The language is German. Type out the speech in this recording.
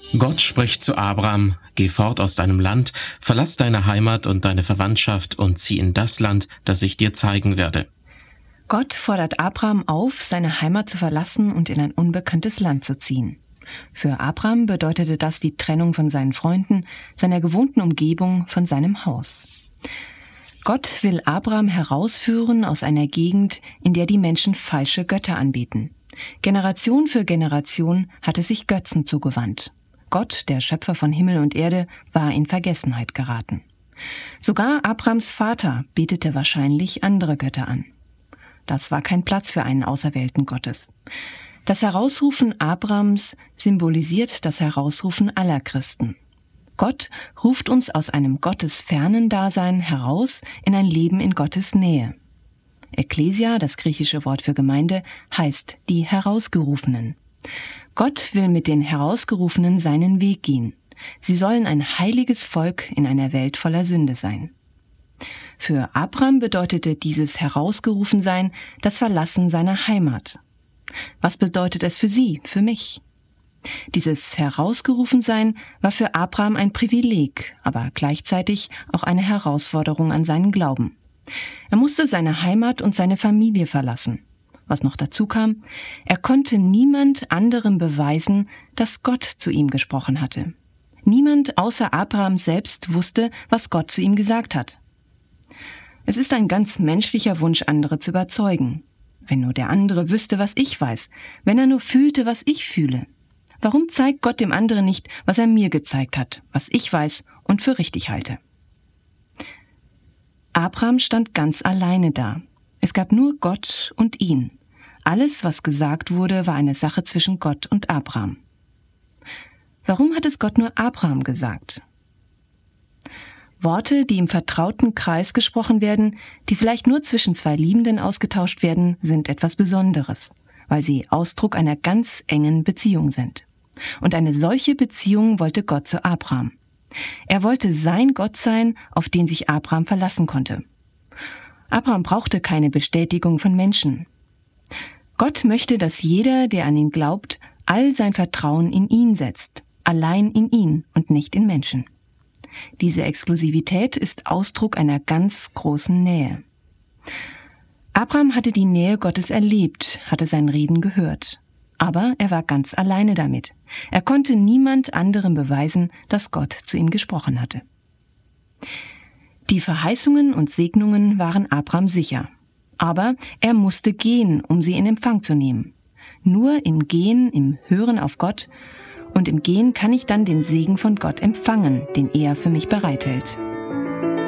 Gott spricht zu Abraham: Geh fort aus deinem Land, verlass deine Heimat und deine Verwandtschaft und zieh in das Land, das ich dir zeigen werde. Gott fordert Abraham auf, seine Heimat zu verlassen und in ein unbekanntes Land zu ziehen. Für Abraham bedeutete das die Trennung von seinen Freunden, seiner gewohnten Umgebung, von seinem Haus. Gott will Abraham herausführen aus einer Gegend, in der die Menschen falsche Götter anbeten. Generation für Generation hatte sich Götzen zugewandt. Gott, der Schöpfer von Himmel und Erde, war in Vergessenheit geraten. Sogar Abrahams Vater betete wahrscheinlich andere Götter an. Das war kein Platz für einen Auserwählten Gottes. Das Herausrufen Abrahams symbolisiert das Herausrufen aller Christen. Gott ruft uns aus einem gottesfernen Dasein heraus in ein Leben in Gottes Nähe. Ekklesia, das griechische Wort für Gemeinde, heißt die Herausgerufenen. Gott will mit den Herausgerufenen seinen Weg gehen. Sie sollen ein heiliges Volk in einer Welt voller Sünde sein. Für Abraham bedeutete dieses Herausgerufensein das Verlassen seiner Heimat. Was bedeutet es für Sie, für mich? Dieses Herausgerufensein war für Abraham ein Privileg, aber gleichzeitig auch eine Herausforderung an seinen Glauben. Er musste seine Heimat und seine Familie verlassen. Was noch dazu kam, er konnte niemand anderem beweisen, dass Gott zu ihm gesprochen hatte. Niemand außer Abraham selbst wusste, was Gott zu ihm gesagt hat. Es ist ein ganz menschlicher Wunsch, andere zu überzeugen. Wenn nur der andere wüsste, was ich weiß, wenn er nur fühlte, was ich fühle. Warum zeigt Gott dem anderen nicht, was er mir gezeigt hat, was ich weiß und für richtig halte? Abraham stand ganz alleine da. Es gab nur Gott und ihn. Alles, was gesagt wurde, war eine Sache zwischen Gott und Abraham. Warum hat es Gott nur Abraham gesagt? Worte, die im vertrauten Kreis gesprochen werden, die vielleicht nur zwischen zwei Liebenden ausgetauscht werden, sind etwas Besonderes, weil sie Ausdruck einer ganz engen Beziehung sind. Und eine solche Beziehung wollte Gott zu Abraham. Er wollte sein Gott sein, auf den sich Abraham verlassen konnte. Abraham brauchte keine Bestätigung von Menschen. Gott möchte, dass jeder, der an ihn glaubt, all sein Vertrauen in ihn setzt, allein in ihn und nicht in Menschen. Diese Exklusivität ist Ausdruck einer ganz großen Nähe. Abraham hatte die Nähe Gottes erlebt, hatte sein Reden gehört. Aber er war ganz alleine damit. Er konnte niemand anderem beweisen, dass Gott zu ihm gesprochen hatte. Die Verheißungen und Segnungen waren Abraham sicher. Aber er musste gehen, um sie in Empfang zu nehmen. Nur im Gehen, im Hören auf Gott und im Gehen kann ich dann den Segen von Gott empfangen, den er für mich bereithält.